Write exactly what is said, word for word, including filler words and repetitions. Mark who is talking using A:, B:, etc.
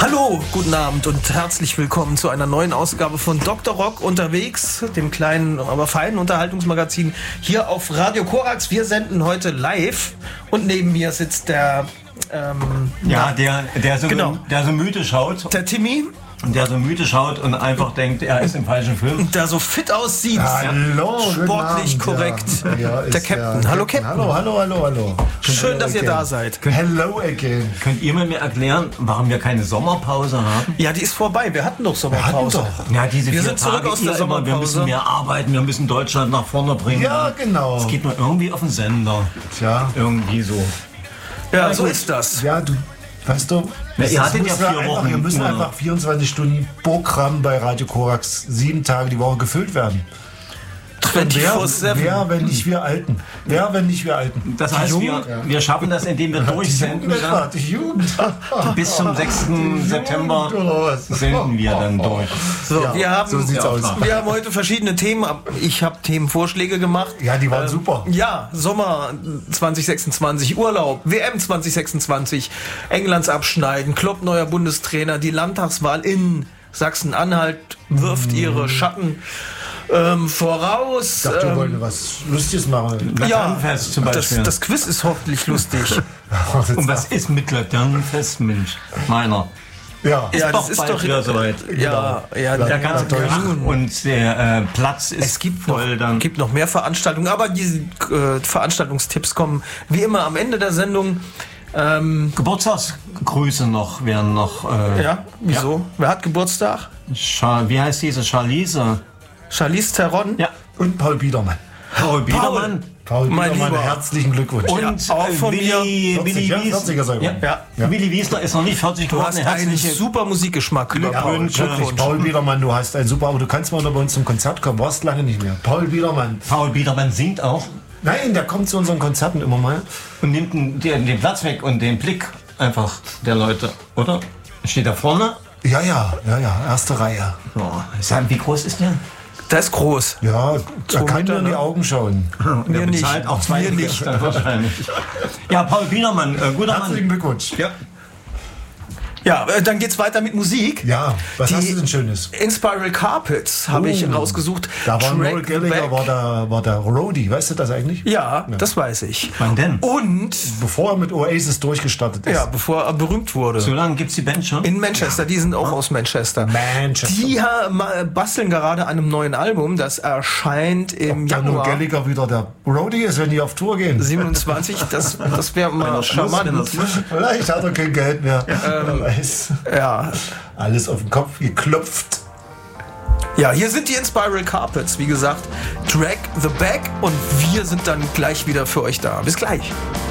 A: Hallo, guten Abend und herzlich willkommen zu einer neuen Ausgabe von Doktor Rock unterwegs, dem kleinen, aber feinen Unterhaltungsmagazin hier auf Radio Korax. Wir senden heute live und neben mir sitzt der... Ähm,
B: ja, der, der, so,
A: genau.
B: der so müde schaut.
A: Der Timmy.
B: Und der so müde schaut und einfach denkt, er ist im falschen Film.
A: Der so fit aussieht.
C: Hallo,
A: sportlich korrekt.
C: Ja. Ja,
A: der Captain. Hallo Captain.
C: Hallo, hallo, hallo, hallo.
A: Schön, dass ihr da seid.
C: Hello again.
B: Könnt ihr mir erklären, warum wir keine Sommerpause haben?
A: Ja, die ist vorbei. Wir hatten doch Sommerpause.
C: Wir hatten doch.
B: Ja, diese
A: wir
B: vier
A: sind zurück
B: Tage
A: aus der Sommerpause.
B: Wir müssen mehr arbeiten, wir müssen Deutschland nach vorne bringen.
C: Ja, genau.
B: Es geht nur irgendwie auf den Sender.
C: Tja.
B: Irgendwie so.
A: Ja,
C: ja
A: so
C: gut.
A: ist das.
C: Ja, du... Weißt du,
B: ja, ihr hattet ja vier
C: einfach,
B: Wochen.
C: wir müssen
B: ja.
C: einfach vierundzwanzig Stunden Programm bei Radio Korax sieben Tage die Woche gefüllt werden. Wer, wer, wenn nicht wir Alten? Wer, wenn nicht wir Alten?
B: Das heißt, wir, ja. wir schaffen das, indem wir durchsenden.
C: Die Jugend, die Jugend.
B: Bis zum sechsten September senden wir dann durch.
A: So,
C: ja,
A: wir, haben,
C: so sieht's aus.
A: wir haben heute verschiedene Themen. Ich habe Themenvorschläge gemacht.
C: Ja, die waren
A: ähm,
C: super.
A: Ja, Sommer zwanzig sechsundzwanzig, Urlaub, W M zwanzig sechsundzwanzig, Englands Abschneiden, Klopp neuer Bundestrainer, die Landtagswahl in Sachsen-Anhalt wirft ihre Schatten Ähm, voraus.
C: Ich dachte, wir
A: ähm,
C: wollten was Lustiges machen.
B: Laternenfest zum Beispiel.
A: Das, das Quiz ist hoffentlich lustig.
B: Und was ist mit Laternenfest, Mensch? Meiner.
C: Ja,
A: ja,
B: ist
A: das
B: doch
A: ist
B: bald
A: doch
B: wieder soweit.
A: Ja, ja,
B: der ganze Krach und der äh, Platz ist
A: es gibt
B: voll.
A: Noch,
B: dann
A: gibt noch mehr Veranstaltungen, aber diese äh, Veranstaltungstipps kommen wie immer am Ende der Sendung. Ähm,
B: Geburtstagsgrüße noch werden noch. Äh,
A: ja, wieso? Ja. Wer hat Geburtstag?
B: Char- Wie heißt diese Charlize?
A: Charlize Theron.
B: Ja.
C: Und Paul Biedermann.
B: Paul Biedermann.
C: Paul
A: Mein
C: Biedermann,
A: Lieber.
C: herzlichen Glückwunsch.
B: Und
A: ja, auch von
B: Willi,
A: mir.
B: Willi
C: ja,
B: Wies-
C: vierziger sogar.
B: ja.
A: Ja.
B: Ja. Willi Wiesler ist noch nicht vierzig
A: Du
B: geworden.
A: hast einen super Musikgeschmack.
B: Glückwunsch.
C: Ja, wirklich, Paul Biedermann, du hast ein super, aber du kannst mal bei uns zum Konzert kommen, warst lange nicht mehr. Paul Biedermann.
B: Paul Biedermann singt auch.
C: Nein, der kommt zu unseren Konzerten immer mal.
B: Und nimmt den, den, den Platz weg und den Blick einfach der Leute, oder? Steht da vorne?
C: Ja, ja, ja, ja, erste Reihe.
B: Oh, wie groß ist der?
A: Der ist groß.
C: Ja, er kann
A: Meter,
C: mir in die
A: ne?
C: Augen schauen.
B: Und der
A: Mir nicht.
B: bezahlt auch zwei
A: Mir nicht.
B: dann wahrscheinlich. Ja, Paul Biedermann, äh, guter
C: Herzlichen
B: Mann.
C: Glückwunsch.
B: Ja.
A: Ja, äh, dann geht's weiter mit Musik.
C: Ja, was
A: Die
C: hast du denn Schönes?
A: Inspiral Carpets habe ich
C: Oh.
A: rausgesucht.
C: Da war
A: Track
C: Noel
A: the
C: Gallagher,
A: Back.
C: war der, war der Roadie, weißt du das eigentlich?
A: Ja, das weiß ich.
B: Wann denn?
A: Und,
C: Bevor er mit Oasis durchgestartet ist.
A: ja, bevor er berühmt wurde.
B: So lange gibt es die Band schon?
A: In Manchester, die sind auch aus Manchester.
C: Manchester.
A: Die ha- ma- basteln gerade an einem neuen Album, das erscheint im
C: Der Noel
A: Januar
C: Gallagher wieder der Roadie ist, wenn die auf Tour gehen.
A: siebenundzwanzig. Das, das wäre mal charmant.
C: Vielleicht hat er kein Geld mehr. Wer weiß.
A: Ja.
C: Alles auf den Kopf geklopft.
A: ja, hier sind die Inspiral Carpets, wie gesagt. Drag the Back und wir sind dann gleich wieder für euch da. Bis gleich.